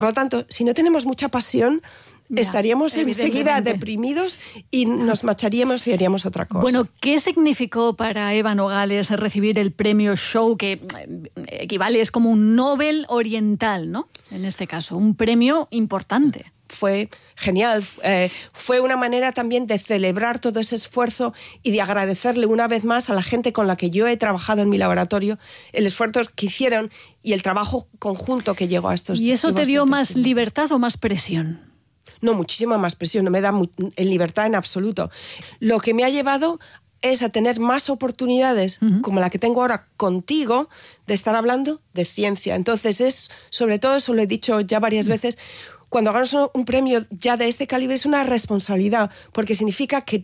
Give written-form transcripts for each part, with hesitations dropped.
Por lo tanto, si no tenemos mucha pasión, estaríamos enseguida deprimidos y nos marcharíamos y haríamos otra cosa. Bueno, ¿qué significó para Eva Nogales recibir el premio Shaw, que equivale, es como un Nobel oriental, ¿no? En este caso, un premio importante. Fue genial, fue una manera también de celebrar todo ese esfuerzo y de agradecerle una vez más a la gente con la que yo he trabajado en mi laboratorio, el esfuerzo que hicieron y el trabajo conjunto que llegó a estos. ¿Y eso te dio más libertad o más presión? No, muchísima más presión, no me da libertad en absoluto. Lo que me ha llevado es a tener más oportunidades, como la que tengo ahora contigo, de estar hablando de ciencia. Entonces sobre todo, eso lo he dicho ya varias veces, cuando ganas un premio ya de este calibre es una responsabilidad, porque significa que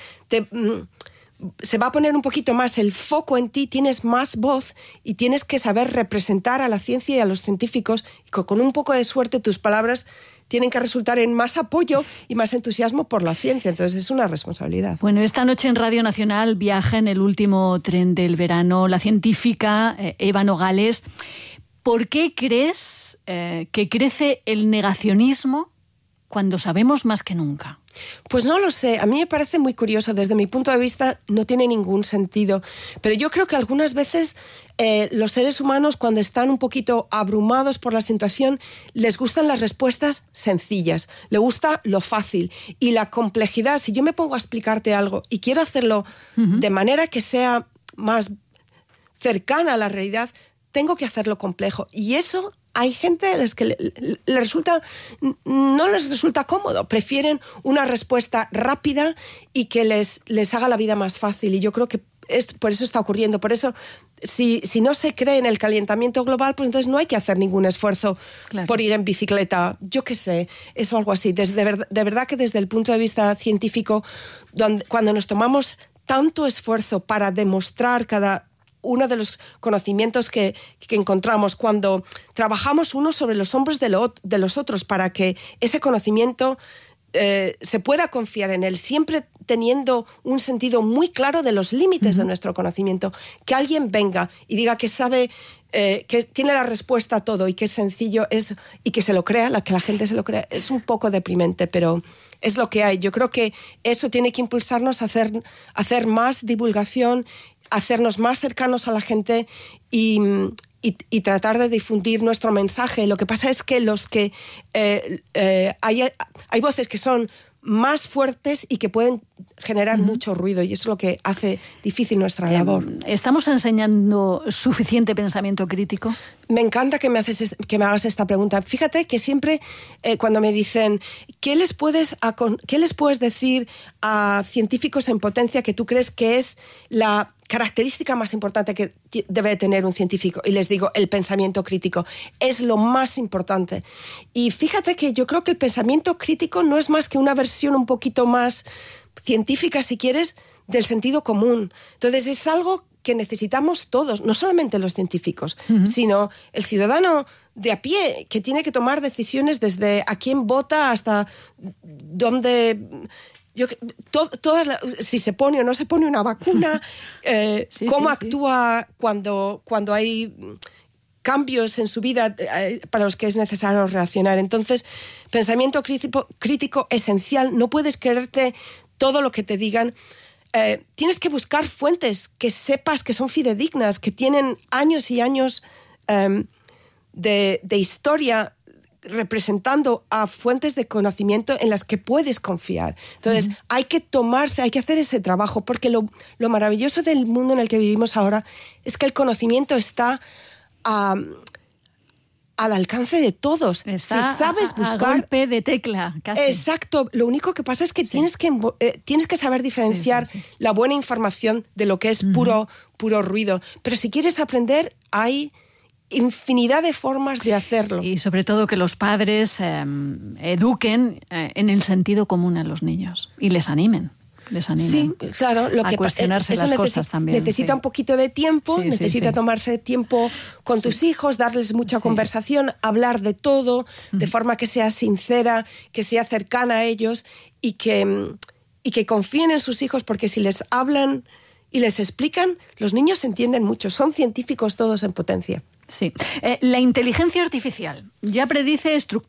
se va a poner un poquito más el foco en ti, tienes más voz y tienes que saber representar a la ciencia y a los científicos, y con un poco de suerte tus palabras tienen que resultar en más apoyo y más entusiasmo por la ciencia. Entonces es una responsabilidad. Bueno, esta noche en Radio Nacional viaja en el último tren del verano la científica Eva Nogales. ¿Por qué crees que crece el negacionismo cuando sabemos más que nunca? Pues no lo sé, a mí me parece muy curioso, desde mi punto de vista no tiene ningún sentido, pero yo creo que algunas veces los seres humanos, cuando están un poquito abrumados por la situación, les gustan las respuestas sencillas, les gusta lo fácil y la complejidad. Si yo me pongo a explicarte algo y quiero hacerlo de manera que sea más cercana a la realidad, tengo que hacerlo complejo, y eso hay gente a las que no les resulta cómodo, prefieren una respuesta rápida y que les haga la vida más fácil, y yo creo que por eso está ocurriendo. Por eso, si no se cree en el calentamiento global, pues entonces no hay que hacer ningún esfuerzo por ir en bicicleta, yo qué sé, eso, algo así. De verdad que desde el punto de vista científico, cuando nos tomamos tanto esfuerzo para demostrar cada uno de los conocimientos que encontramos, cuando trabajamos unos sobre los hombros de los otros para que ese conocimiento se pueda confiar en él, siempre teniendo un sentido muy claro de los límites de nuestro conocimiento, que alguien venga y diga que sabe, que tiene la respuesta a todo y que es sencillo, y que se lo crea, que la gente se lo crea, es un poco deprimente, pero es lo que hay. Yo creo que eso tiene que impulsarnos a hacer más divulgación, hacernos más cercanos a la gente y tratar de difundir nuestro mensaje. Lo que pasa es que hay voces que son más fuertes y que pueden generar mucho ruido, y eso es lo que hace difícil nuestra labor. ¿Estamos enseñando suficiente pensamiento crítico? Me encanta que me hagas esta pregunta. Fíjate que siempre cuando me dicen ¿qué les puedes decir a científicos en potencia que tú crees que es la característica más importante que debe tener un científico? Y les digo, el pensamiento crítico es lo más importante. Y fíjate que yo creo que el pensamiento crítico no es más que una versión un poquito más científica, si quieres, del sentido común. Entonces es algo que necesitamos todos, no solamente los científicos, sino el ciudadano de a pie, que tiene que tomar decisiones desde a quién vota hasta dónde... si se pone o no se pone una vacuna, cómo actúa cuando hay cambios en su vida para los que es necesario reaccionar. Entonces, pensamiento crítico esencial. No puedes creerte todo lo que te digan. Tienes que buscar fuentes que sepas que son fidedignas, que tienen años y años de historia representando a fuentes de conocimiento en las que puedes confiar. Entonces, hay que hacer ese trabajo, porque lo maravilloso del mundo en el que vivimos ahora es que el conocimiento está al alcance de todos. Está si sabes buscar, a golpe de tecla, casi. Exacto. Lo único que pasa es que tienes que saber diferenciar la buena información de lo que es puro ruido. Pero si quieres aprender, hay infinidad de formas de hacerlo. Y sobre todo que los padres eduquen en el sentido común a los niños y les animen. Sí, claro. A cuestionarse las cosas también. Necesita un poquito de tiempo, necesita tomarse tiempo con tus hijos, darles mucha conversación, hablar de todo, de forma que sea sincera, que sea cercana a ellos y que confíen en sus hijos, porque si les hablan y les explican, los niños entienden mucho. Son científicos todos en potencia. Sí. La inteligencia artificial ya predice estructuras